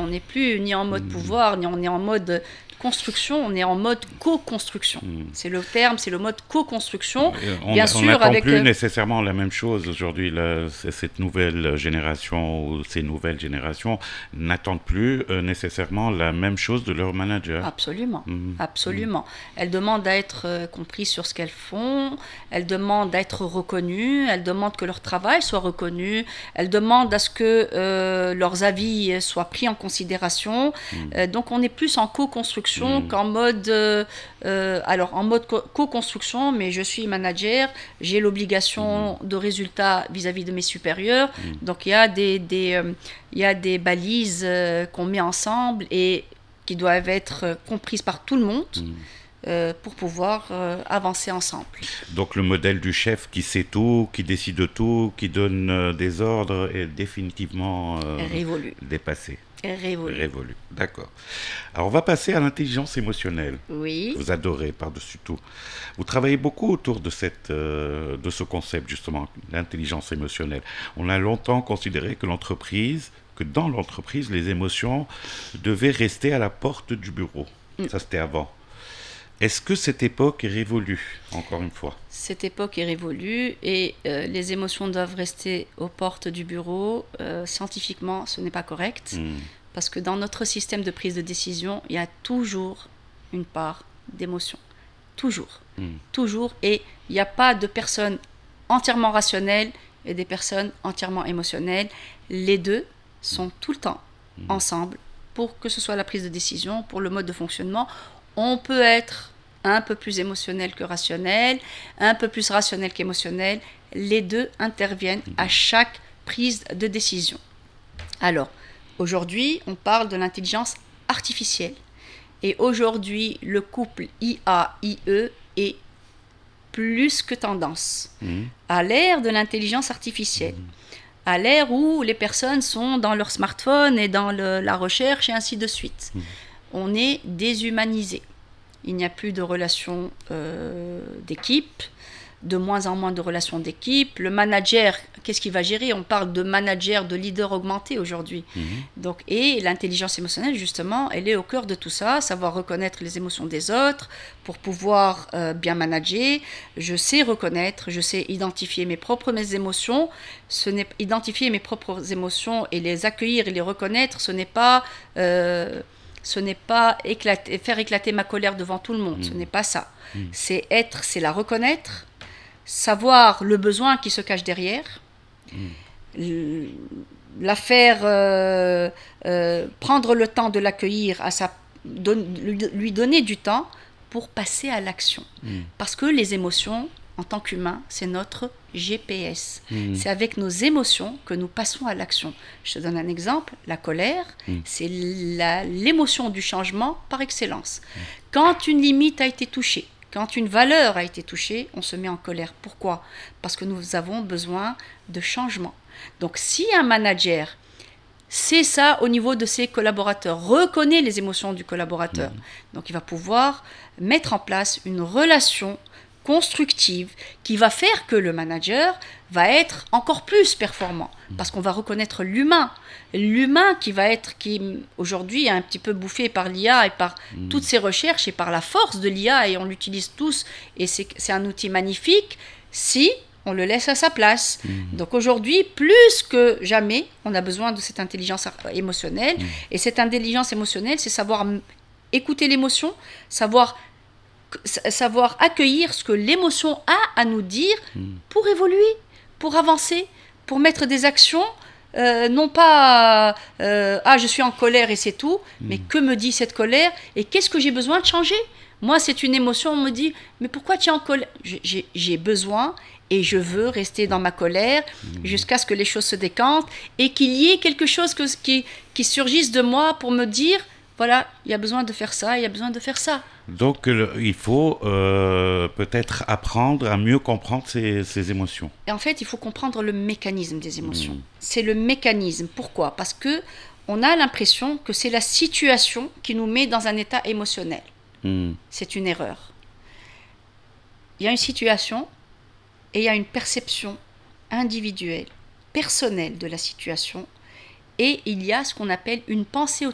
On n'est plus ni en mode pouvoir, ni on est en mode construction, on est en mode co-construction. C'est le terme, c'est le mode co-construction. Bien sûr, on n'attend avec plus nécessairement la même chose aujourd'hui. Cette nouvelle génération ou ces nouvelles générations n'attendent plus nécessairement la même chose de leur manager. Absolument, absolument. Elles demandent à être comprises sur ce qu'elles font, elles demandent à être reconnues, elles demandent que leur travail soit reconnu, elles demandent à ce que leurs avis soient pris en considération. Donc on est plus en co-construction qu'en mode en mode co-construction, mais je suis manager, j'ai l'obligation de résultat vis-à-vis de mes supérieurs. Donc il y a des balises qu'on met ensemble et qui doivent être comprises par tout le monde pour pouvoir avancer ensemble. Donc le modèle du chef qui sait tout, qui décide tout, qui donne des ordres est définitivement dépassé. Révolu, d'accord. Alors on va passer à l'intelligence émotionnelle. Oui. Vous adorez par-dessus tout. Vous travaillez beaucoup autour de ce concept justement, l'intelligence émotionnelle. On a longtemps considéré que dans l'entreprise, les émotions devaient rester à la porte du bureau. Ça c'était avant. Est-ce que cette époque est révolue, encore une fois ? Cette époque est révolue et les émotions doivent rester aux portes du bureau. Scientifiquement, ce n'est pas correct parce que dans notre système de prise de décision, il y a toujours une part d'émotion. Toujours. Toujours. Et il n'y a pas de personnes entièrement rationnelles et des personnes entièrement émotionnelles. Les deux sont tout le temps ensemble pour que ce soit la prise de décision, pour le mode de fonctionnement. On peut être un peu plus émotionnel que rationnel, un peu plus rationnel qu'émotionnel. Les deux interviennent à chaque prise de décision. Alors, aujourd'hui, on parle de l'intelligence artificielle. Et aujourd'hui, le couple IA-IE est plus que tendance. À l'ère de l'intelligence artificielle, à l'ère où les personnes sont dans leur smartphone et dans la recherche et ainsi de suite. On est déshumanisé. Il n'y a plus de relations d'équipe, de moins en moins de relations d'équipe. Le manager, qu'est-ce qu'il va gérer ? On parle de manager, de leader augmenté aujourd'hui. Donc, et l'intelligence émotionnelle, justement, elle est au cœur de tout ça, savoir reconnaître les émotions des autres pour pouvoir bien manager. Je sais reconnaître, je sais identifier mes émotions. Identifier mes propres émotions et les accueillir et les reconnaître, ce n'est pas faire éclater ma colère devant tout le monde, ce n'est pas ça. C'est la reconnaître, savoir le besoin qui se cache derrière, la faire prendre le temps de l'accueillir, lui donner du temps pour passer à l'action. Parce que les émotions, en tant qu'humain, c'est notre GPS. C'est avec nos émotions que nous passons à l'action. Je te donne un exemple. La colère, c'est l'émotion du changement par excellence. Quand une limite a été touchée, quand une valeur a été touchée, on se met en colère. Pourquoi ? Parce que nous avons besoin de changement. Donc, si un manager sait ça au niveau de ses collaborateurs, reconnaît les émotions du collaborateur, donc il va pouvoir mettre en place une relation constructive qui va faire que le manager va être encore plus performant parce qu'on va reconnaître l'humain qui aujourd'hui est un petit peu bouffé par l'IA et par toutes ces recherches et par la force de l'IA et on l'utilise tous et c'est un outil magnifique si on le laisse à sa place. Donc aujourd'hui, plus que jamais, on a besoin de cette intelligence émotionnelle et cette intelligence émotionnelle, c'est savoir écouter l'émotion, savoir accueillir ce que l'émotion a à nous dire pour évoluer, pour avancer, pour mettre des actions, non pas je suis en colère et c'est tout, mais que me dit cette colère et qu'est-ce que j'ai besoin de changer ? Moi, c'est une émotion, on me dit, mais pourquoi tu es en colère ? J'ai besoin et je veux rester dans ma colère jusqu'à ce que les choses se décantent et qu'il y ait quelque chose qui surgisse de moi pour me dire, voilà, il y a besoin de faire ça, il y a besoin de faire ça. Donc, il faut peut-être apprendre à mieux comprendre ces émotions. Et en fait, il faut comprendre le mécanisme des émotions. C'est le mécanisme. Pourquoi ? Parce qu'on a l'impression que c'est la situation qui nous met dans un état émotionnel. C'est une erreur. Il y a une situation et il y a une perception individuelle, personnelle de la situation. Et il y a ce qu'on appelle une pensée